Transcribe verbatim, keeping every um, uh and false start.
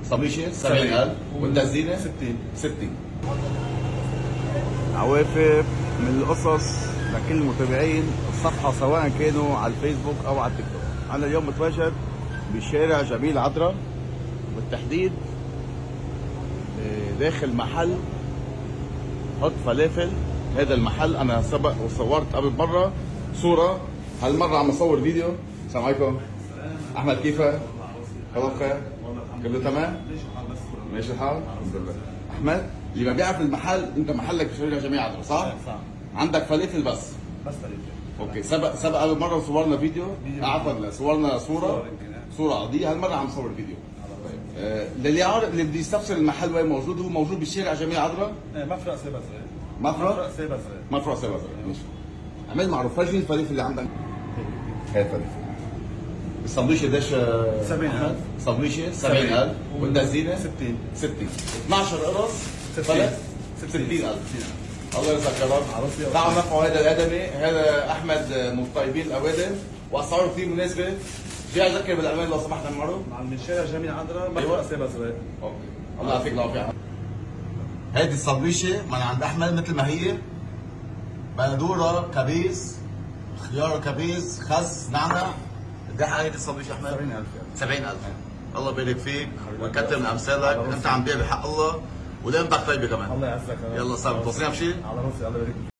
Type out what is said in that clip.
صبيشه سبعين ألف والتزيينه ستين ستين. عوافر من القصص لكل المتابعين الصفحة سواء كانوا على الفيسبوك أو على التيك توك. أنا اليوم متواجد بشارع جميل عذرا، بالتحديد داخل محل حط فلافل. هذا المحل أنا سبق وصورت قبل مرة صورة، هالمرة عم أصور فيديو. السلام عليكم. أحمد كيفك؟ خلاص خير؟ كله تمام؟ ماشي الحال؟ الحمد لله. أحمد اللي ما بيعرف المحل، أنت محلك بشارع جميل عذرا صح؟ صح. عندك فلافل بس؟ بس فلافل. اوكي. سبق سبق قبل مره صورنا فيديو، عفوا صورنا صوره صوره عاديه، هالمره عم نصور فيديو. طيب آه للي عارف اللي بده يستفسر المحل وين موجود، هو موجود بالشارع جميل عذرا، مفرق سيبا صغير. مفرق سيبا صغير. مفرق سيبا صغير. ماشي. عمل معروف. فرجيني الفلافل اللي عندك. هاي الفلافل. السندويشه قديش؟ سبعين ألف. سندويشه سبعين ألف والتزيينه ستين ستين. اثنعش قرص ستين. ستين ألف. الله يرزقك يا رب. تعالوا نرفعوا هذا الادمي، هذا احمد من طيبين الاوادم واسعاره كثير مناسبه. في اذكر بالامان لو سمحت عمرو. من شارع جميل عذرا مفرق سيبا صغير. اوكي. الله يعطيك العافيه. هيدي السندويشه من عند احمد مثل ما هي، بندوره كبيس، خيار كبيس، خس، نعنع. قد ايه هيدي السندويشه احمد؟ سبعين ألف. سبعين ألف. الله يبارك فيك ويكثر من امثالك، انت عم تبيع بحق الله ولقمتك طيبه كمان. الله يعزك. يلا صار توصينا بشيء؟ على راسي. الله يبارك فيك.